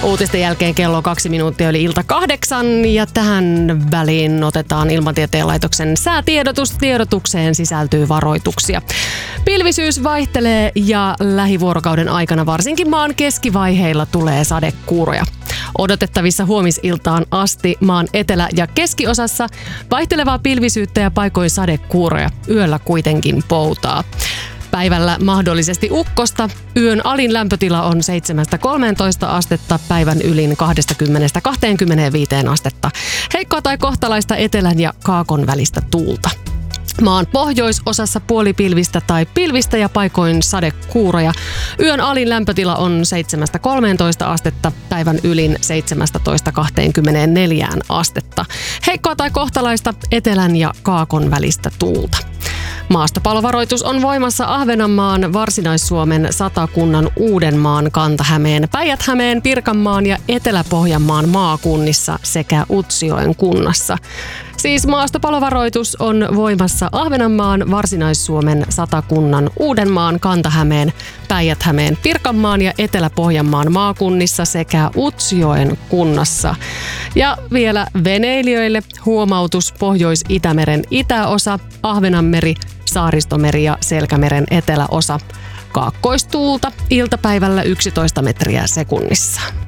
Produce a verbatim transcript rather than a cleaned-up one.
Uutisten jälkeen kello kaksi minuuttia yli ilta kahdeksan ja tähän väliin otetaan Ilmatieteen laitoksen säätiedotus. Tiedotukseen sisältyy varoituksia. Pilvisyys vaihtelee ja lähivuorokauden aikana varsinkin maan keskivaiheilla tulee sadekuuroja. Odotettavissa huomisiltaan asti maan etelä- ja keskiosassa vaihtelevaa pilvisyyttä ja paikoin sadekuuroja. Yöllä kuitenkin poutaa. Päivällä mahdollisesti ukkosta. Yön alin lämpötila on seitsemästä kolmeentoista astetta, päivän ylin kaksikymmentä kaksikymmentäviisi astetta. Heikkoa tai kohtalaista etelän ja kaakon välistä tuulta. Maan pohjoisosassa puolipilvistä tai pilvistä ja paikoin sadekuuroja. Yön alin lämpötila on seitsemästä kolmeentoista astetta, päivän ylin seitsemästätoista kaksikymmentäneljä astetta. Heikkoa tai kohtalaista etelän ja kaakon välistä tuulta. Maastopalovaroitus on voimassa Ahvenanmaan, Varsinais-Suomen, Satakunnan, Uudenmaan, Kanta-Hämeen, Päijät-Hämeen, Pirkanmaan ja Etelä-Pohjanmaan maakunnissa sekä Utsjoen kunnassa. Siis maastopalovaroitus on voimassa Ahvenanmaan, Varsinais-Suomen, Satakunnan, Uudenmaan, Kanta-Hämeen, Päijät-Hämeen, Pirkanmaan ja Etelä-Pohjanmaan maakunnissa sekä Utsjoen kunnassa. Ja vielä veneilijöille huomautus: Pohjois-Itämeren itäosa, Ahvenanmeri, Saaristomeri ja Selkämeren eteläosa. Kaakkoistuulta iltapäivällä yksitoista metriä sekunnissa.